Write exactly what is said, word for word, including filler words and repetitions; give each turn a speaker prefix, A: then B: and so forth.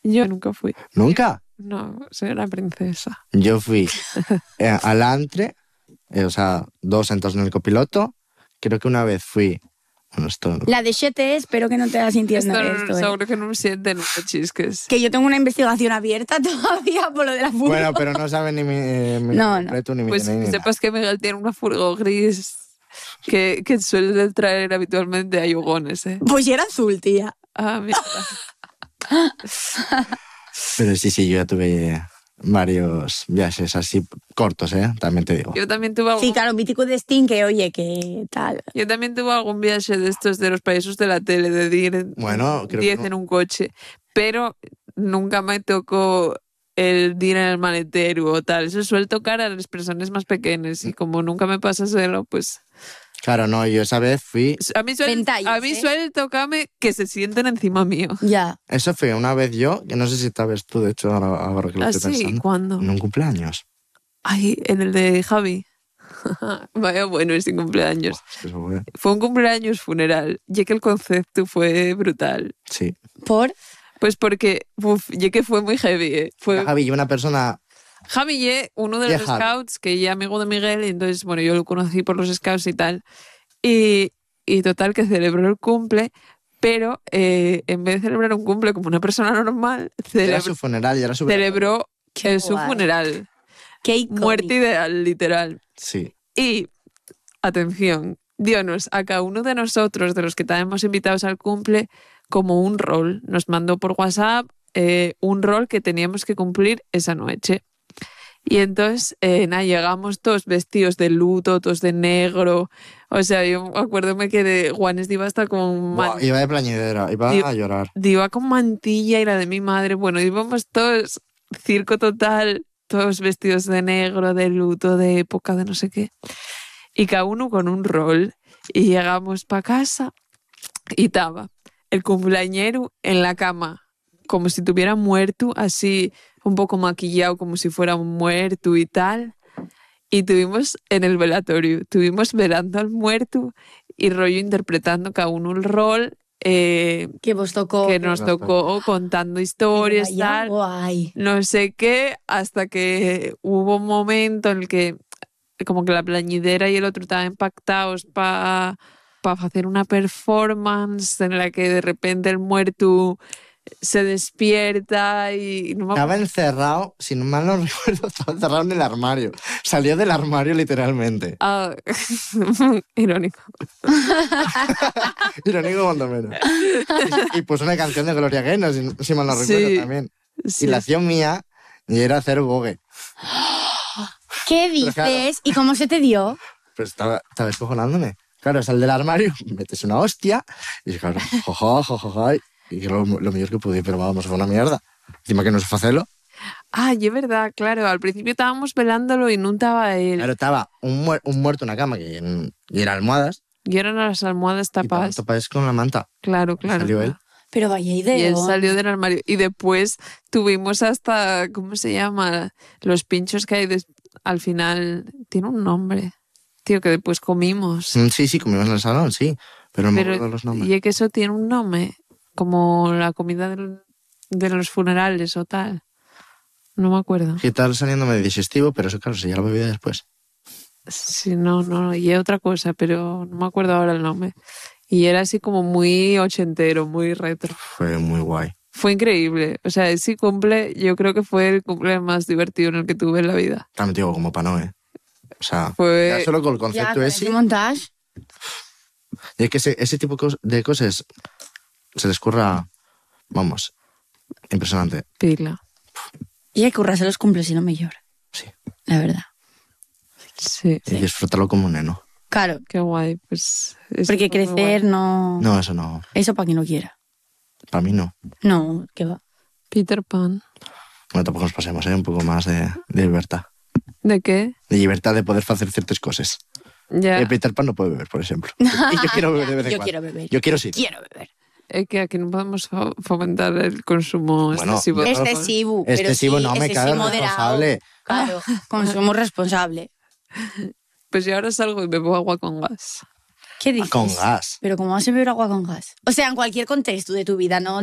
A: Yo nunca fui.
B: ¿Nunca?
A: No, soy una princesa.
B: Yo fui eh, al antre, eh, o sea, dos sentados en el copiloto. Creo que una vez fui... Bueno, esto...
C: La de Xete, espero que no te vas sintiendo
A: Esto,
C: esto.
A: no,
C: eh.
A: seguro que no me sienten los chisques.
C: Que yo tengo una investigación abierta todavía por lo de la furgo.
B: Bueno, pero no saben ni mi, eh, mi
C: No,
B: completo ni mi
A: Pues
B: D N I
A: que
B: ni
A: sepas que Miguel tiene una furgo gris que, que suele traer habitualmente a yugones, ¿eh?
C: Pues era azul, tía.
A: Ah, mierda.
B: nada. Pero sí, sí, yo ya tuve varios viajes así cortos, ¿eh? También te digo.
A: Yo también tuve algún,
C: Sí, claro, mítico de Steam, que oye, que tal.
A: yo también tuve algún viaje de estos de los payasos de la tele, de ir
B: Bueno, creo
A: diez
B: que no.
A: en un coche, pero nunca me tocó el ir en el maletero o tal. Eso suele tocar a las personas más pequeñas y como nunca me pasa hacerlo, pues...
B: Claro, no, yo esa vez fui...
A: A mí suele,
C: Ventalles,
A: a mí
C: ¿eh?
A: suele tocarme que se sienten encima mío.
C: Ya.
B: Eso fue una vez yo, que no sé si sabes tú, de hecho, ahora, ahora que lo
A: ¿Ah,
B: estoy
A: sí?
B: pensando.
A: ¿Cuándo?
B: En un cumpleaños.
A: Ay, en el de Javi. Vaya bueno ese cumpleaños.
B: Buah, es que eso fue...
A: Fue un cumpleaños funeral, ya que el concepto fue brutal.
B: Sí.
C: ¿Por?
A: Pues porque, uf, ya que fue muy heavy, ¿eh? Fue
B: Javi, y una persona...
A: Javi Ye, uno de
B: Ya,
A: los
B: Javi.
A: scouts, que ya amigo de Miguel, y entonces, bueno, yo lo conocí por los scouts y tal. Y, y total, que celebró el cumple, pero eh, en vez de celebrar un cumple como una persona normal,
B: Era
A: celebró,
B: su funeral y era su...
A: celebró
C: Qué
A: eh, su
C: guay.
A: funeral.
C: Qué icónico.
A: Muerte ideal, literal.
B: Sí.
A: Y, atención, Dios a cada uno de nosotros, de los que estábamos invitados al cumple, como un rol. Nos mandó por WhatsApp eh, un rol que teníamos que cumplir esa noche. Y entonces, eh, nada, llegamos todos vestidos de luto, todos de negro. O sea, yo me acuerdo que de Juanes iba hasta con...
B: Buah,
A: man-
B: iba de plañidera, iba
A: Digo-
B: a llorar.
A: iba con mantilla y la de mi madre. Bueno, íbamos todos, circo total, todos vestidos de negro, de luto, de época, de no sé qué. Y cada uno con un rol. Y llegamos para casa y estaba el cumpleañero en la cama, como si tuviera muerto, así un poco maquillado, como si fuera un muerto y tal. Y tuvimos en el velatorio, tuvimos velando al muerto y rollo interpretando cada uno el rol eh,
C: Que vos tocó.
A: que nos tocó, contando historias,
C: Vaya
A: tal.
C: guay.
A: No sé qué, hasta que hubo un momento en el que como que la plañidera y el otro estaban impactados para pa hacer una performance en la que de repente el muerto se despierta y no me
B: Estaba
A: acuerdo.
B: encerrado, si no mal no recuerdo, estaba encerrado en el armario. Salió del armario literalmente.
A: Ah, irónico.
B: Irónico cuando menos. Y, y puso una canción de Gloria Gaynor, si, si mal no
A: Sí.
B: recuerdo también.
A: Sí.
B: Y la hacía mía y era cero gogue.
C: ¿Qué
B: Pero claro.
C: dices? ¿Y cómo se te dio?
B: Pues estaba, estaba escojonándome. Claro, sal del armario, metes una hostia y claro, jojo, jojo, jojo, y que lo, lo mejor que pude, pero vamos, fue una mierda. Encima que no sé hacerlo.
A: Ah, y es verdad, claro. Al principio estábamos velándolo y no estaba él.
B: Claro, estaba un, muer- un muerto en una cama que, en- y eran almohadas.
A: Y eran las almohadas
B: Y estaban
A: tapadas.
B: tapadas con la manta.
A: Claro, claro.
B: Salió
A: claro.
B: él.
C: Pero vaya idea.
A: Y él salió del armario. Y después tuvimos hasta, ¿cómo se llama? Los pinchos que hay des- al final. Tiene un nombre. Tío, que después comimos.
B: Mm, Sí, sí, comimos en el salón, sí. Pero no me acuerdo
A: Pero,
B: los nombres.
A: y es que eso tiene un nombre. Como la comida del- de los funerales o tal. No me acuerdo.
B: Que tal saliéndome de digestivo, pero eso, claro, se ya lo bebía después.
A: Sí, no, no. Y es otra cosa, pero no me acuerdo ahora el nombre. Y era así como muy ochentero, muy retro.
B: Fue muy guay.
A: Fue increíble. O sea, ese cumple, yo creo que fue el cumple más divertido en el que tuve en la vida.
B: También te digo, como para no, ¿eh? O sea,
A: Fue-
B: ya solo con el
C: Ya,
B: concepto
C: con
B: ese.
C: ese montaje.
B: Y es que ese, ese tipo cos- de cosas se les curra, vamos, impresionante.
A: Pila.
C: Y hay que currarse los cumples y no me llora.
B: Sí.
C: La verdad.
A: Sí.
B: Y disfrutarlo como un neno.
C: Claro.
A: Qué guay. Pues. eso
C: Porque
A: fue muy
C: crecer
A: guay.
C: no...
B: No, eso no.
C: Eso para quien lo quiera.
B: Para mí no.
C: No, que va.
A: Peter Pan.
B: Bueno, tampoco nos pasemos, ¿eh? Un poco más de, de libertad.
A: ¿De qué?
B: De libertad de poder hacer ciertas cosas.
A: Ya.
B: Eh, Peter Pan no puede beber, por ejemplo. Y yo quiero beber de vez en
C: Yo
B: cuando.
C: quiero beber.
B: Yo quiero sí.
C: Quiero beber.
A: Es que aquí no podemos fo- fomentar el consumo
B: Bueno,
A: excesivo. de
B: yo-
A: alcohol.
C: Excesivo. pero
B: Excesivo,
C: sí,
B: no me
C: excesivo
B: cae
C: moderado.
B: responsable.
C: Claro, consumo responsable.
A: Pues yo ahora salgo y bebo agua con gas.
C: ¿Qué dices?
B: Con gas.
C: Pero ¿cómo vas a beber agua con gas? O sea, en cualquier contexto de tu vida, ¿no?